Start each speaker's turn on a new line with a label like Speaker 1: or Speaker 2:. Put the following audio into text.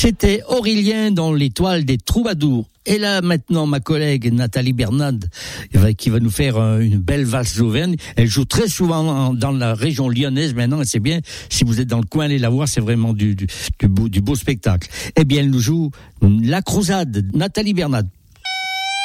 Speaker 1: C'était Aurélien dans l'étoile des troubadours. Et là, maintenant, ma collègue Nathalie Bernade, qui va nous faire une belle valse d'Auvergne. Elle joue très souvent dans la région lyonnaise maintenant, et c'est bien. Si vous êtes dans le coin, allez la voir, c'est vraiment du beau spectacle. Eh bien, elle nous joue La Croisade, Nathalie Bernade.